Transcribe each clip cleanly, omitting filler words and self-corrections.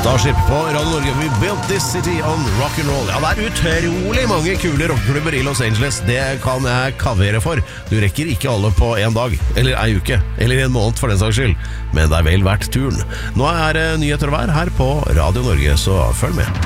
Starship på Radio Norge. We built this city on rock'n'roll. Ja, det utrolig mange kule rockeklubber I Los Angeles. Det kan jeg kavere for. Du rekker ikke alle på en dag, eller en uke, eller en måned for den saks skyld. Men det vel verdt turen. Nå det nyheter hver her på Radio Norge, så følg med.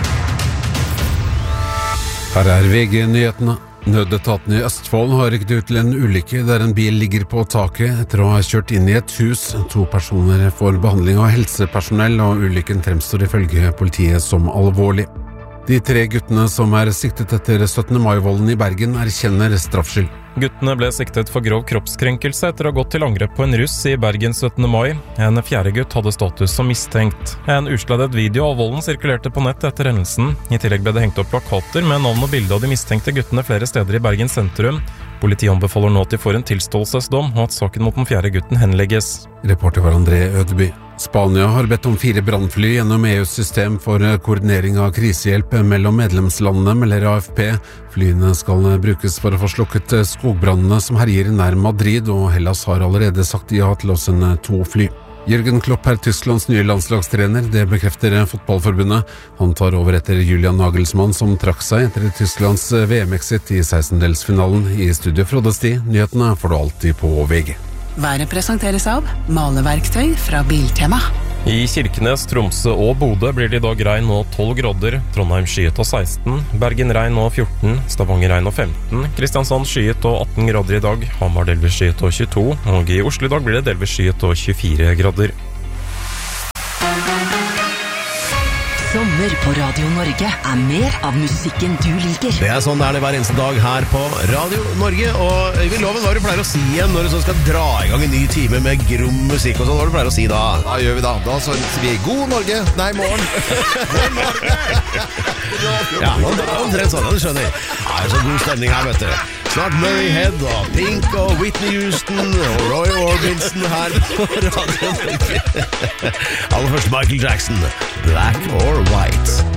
Her VG-nyhetene. Nødetaten I Østfold har rykket ut til en ulykke der en bil ligger på taket etter å ha kjørt inn I et hus. 2 personer får behandling av helsepersonell, og ulykken fremstår ifølge politiet som alvorlig. De 3 guttene som siktet etter 17. mai-volden I Bergen erkjenner straffskyld. Guttene ble siktet for grov kroppskrenkelse etter å ha gått til angrep på en russ I Bergen 17. mai. En 4. gutt hadde status som mistenkt. En utsladdet video av volden sirkulerte på nett etter hendelsen. I tillegg ble det hengt opp plakater med navn og bilde av de mistenkte guttene flere steder I Bergen sentrum. Politiet anbefaler nå at de får en tilståelsesdom, og at saken mot den 4. gutten henlegges. Reporter var André Ødeby. Spania har bedt om 4 brannfly gjennom EUs system for koordinering av krisehjelp mellom medlemslandene, melder AFP. Flyene skal brukes for å få slukket skogbrannene som herjer nær Madrid, og Hellas har allerede sagt ja til å sende 2 fly. Jürgen Klopp Tysklands nye landslagstrener, det bekrefter fotballforbundet. Han tar over etter Julian Nagelsmann, som trakk seg etter Tysklands VM-exit I 16-delsfinalen. I studio Frode Sti, nyhetene får du alltid på VG. Været presenteres av maleverktøy fra Biltema. I Kirkenes, Tromsø og Bodø blir det I dag regn og 12 grader, Trondheim skyet og 16, Bergen regn og 14, Stavanger regn og 15, Kristiansand skyet og 18 grader I dag, Hamar delvis skyet og 22, og I Oslo I dag blir det delvis skyet og 24 grader. Sommer på Radio Norge mer av musikken du liker. Det sånn det hver eneste dag her på Radio Norge. Og vi lover hva du pleier å si igjen når du så skal dra I gang en ny time med grom musikk og sånn. Hva du pleier å si da? Da gjør vi da. Da så sier vi god Norge. Nei, morgen. God Norge. Ja, omtrent sånn, du skjønner. Ja, så god stemning her, vet du. Snart Murray Head og Pink og Whitney Houston og Roy Orbison her på Radio Norge. Aller først Michael Jackson, Black or White.